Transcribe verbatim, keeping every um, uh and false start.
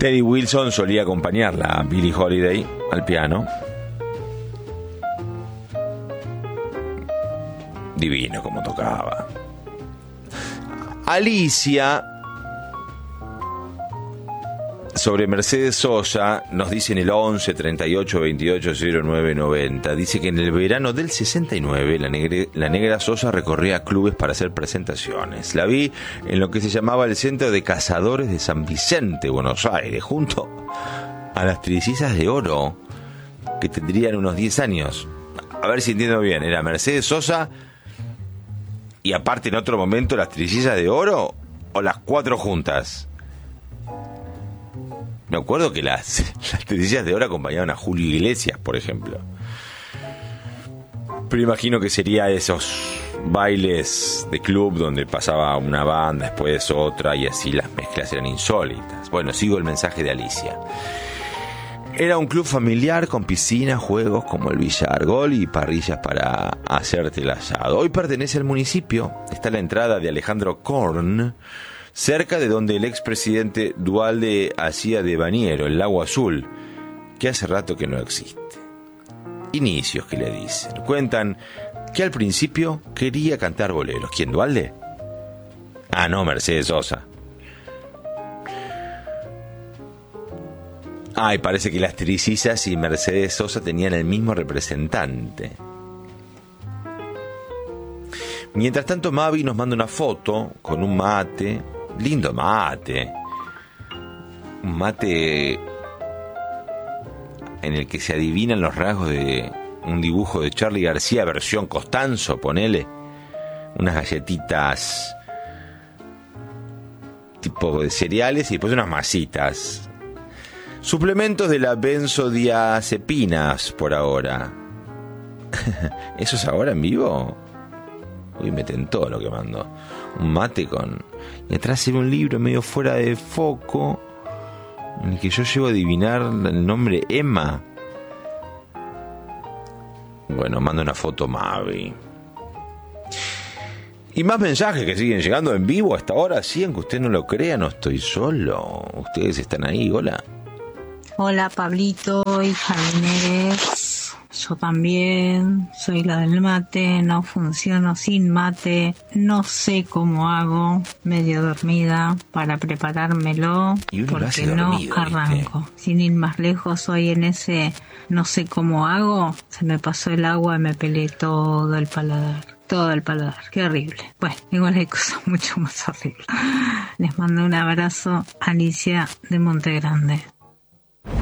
Peggy Wilson solía acompañarla a Billie Holiday al piano. Divino como tocaba. Alicia, sobre Mercedes Sosa, nos dice en el once, treinta y ocho, veintiocho, cero nueve, noventa. Dice que en el verano del sesenta y nueve la, negre, la negra Sosa recorría clubes para hacer presentaciones. La vi en lo que se llamaba el Centro de Cazadores de San Vicente, Buenos Aires, junto a las Trillizas de Oro, que tendrían unos diez años. A ver si entiendo bien, ¿era Mercedes Sosa y aparte en otro momento las Trillizas de Oro o las cuatro juntas? Me acuerdo que las, las Trillizas de Oro acompañaban a Julio Iglesias, por ejemplo. Pero imagino que sería esos bailes de club donde pasaba una banda, después otra, y así las mezclas eran insólitas. Bueno, sigo el mensaje de Alicia. Era un club familiar con piscina, juegos como el billar, gol y parrillas para hacerte el asado. Hoy pertenece al municipio. Está la entrada de Alejandro Korn, cerca de donde el expresidente Duhalde hacía de bañero, el Lago Azul, que hace rato que no existe. Inicios que le dicen. Cuentan que al principio quería cantar boleros. ¿Quién, Duhalde? Ah, no, Mercedes Sosa. Ay, parece que las Trillizas y Mercedes Sosa tenían el mismo representante. Mientras tanto, Mavi nos manda una foto con un mate. Lindo mate. Un mate en el que se adivinan los rasgos de un dibujo de Charly García, versión Costanzo, ponele. Unas galletitas tipo de cereales y después unas masitas. Suplementos de la benzodiazepinas por ahora. ¿Eso es ahora en vivo? Uy, me tentó lo que mandó. Un mate con... Y atrás se ve un libro medio fuera de foco en el que yo llego a adivinar el nombre Emma. Bueno, manda una foto Mavi. Y más mensajes que siguen llegando en vivo hasta ahora. Sí, aunque usted no lo crea, no estoy solo. Ustedes están ahí, hola. Hola Pablito y jardineres, yo también soy la del mate, no funciono sin mate, no sé cómo hago, medio dormida, para preparármelo, porque no dormido, arranco. ¿Viste? Sin ir más lejos, hoy en ese no sé cómo hago, se me pasó el agua y me pelé todo el paladar. Todo el paladar, qué horrible. Bueno, igual hay cosas mucho más horribles. Les mando un abrazo, Alicia de Monte Grande.